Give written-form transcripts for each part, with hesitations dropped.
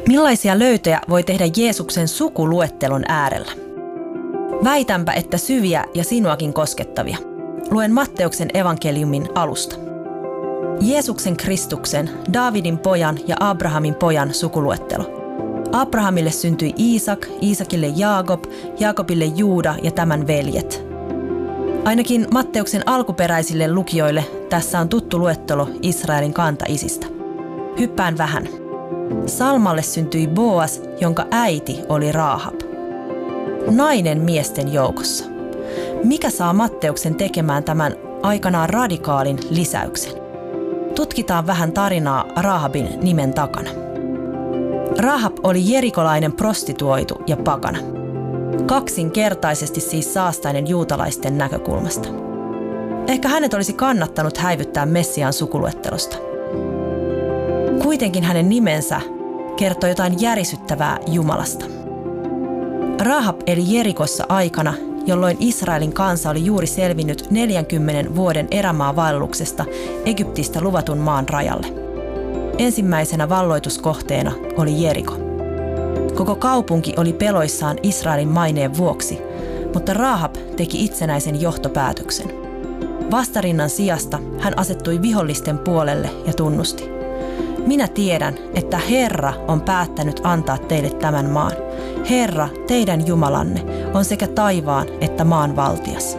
Millaisia löytöjä voi tehdä Jeesuksen sukuluettelon äärellä? Väitänpä, että syviä ja sinuakin koskettavia. Luen Matteuksen evankeliumin alusta. Jeesuksen Kristuksen, Daavidin pojan ja Abrahamin pojan sukuluettelo. Abrahamille syntyi Iisak, Iisakille Jaakob, Jaakobille Juuda ja tämän veljet. Ainakin Matteuksen alkuperäisille lukijoille tässä on tuttu luettelo Israelin kantaisistä. Hyppään vähän. Salmalle syntyi Boas, jonka äiti oli Raahab. Nainen miesten joukossa. Mikä saa Matteuksen tekemään tämän aikanaan radikaalin lisäyksen? Tutkitaan vähän tarinaa Raahabin nimen takana. Raahab oli jerikolainen prostituoitu ja pakana. Kaksinkertaisesti siis saastainen juutalaisten näkökulmasta. Ehkä hänet olisi kannattanut häivyttää Messiaan sukuluettelosta. Kuitenkin hänen nimensä kertoo jotain järisyttävää Jumalasta. Raahab eli Jerikossa aikana, jolloin Israelin kansa oli juuri selvinnyt 40 vuoden erämaavaelluksesta Egyptistä luvatun maan rajalle. Ensimmäisenä valloituskohteena oli Jeriko. Koko kaupunki oli peloissaan Israelin maineen vuoksi, mutta Raahab teki itsenäisen johtopäätöksen. Vastarinnan sijasta hän asettui vihollisten puolelle ja tunnusti: minä tiedän, että Herra on päättänyt antaa teille tämän maan. Herra, teidän Jumalanne, on sekä taivaan että maan valtias.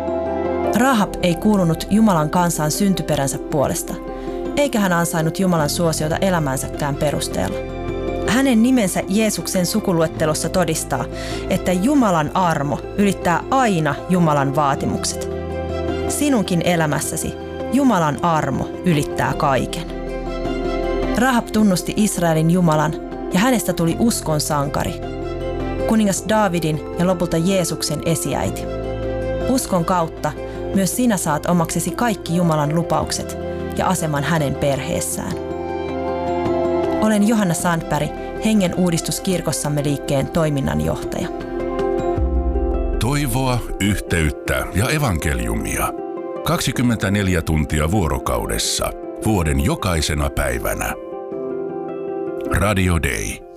Raahab ei kuulunut Jumalan kansaan syntyperänsä puolesta, eikä hän ansainnut Jumalan suosiota elämänsäkään perusteella. Hänen nimensä Jeesuksen sukuluettelossa todistaa, että Jumalan armo ylittää aina Jumalan vaatimukset. Sinunkin elämässäsi Jumalan armo ylittää kaiken. Raahab tunnusti Israelin Jumalan ja hänestä tuli uskon sankari, kuningas Daavidin ja lopulta Jeesuksen esiäiti. Uskon kautta myös sinä saat omaksesi kaikki Jumalan lupaukset ja aseman hänen perheessään. Olen Johanna Sandberg, Hengen uudistuskirkossamme liikkeen toiminnanjohtaja. Toivoa, yhteyttä ja evankeliumia. 24 tuntia vuorokaudessa, vuoden jokaisena päivänä. Radio Day.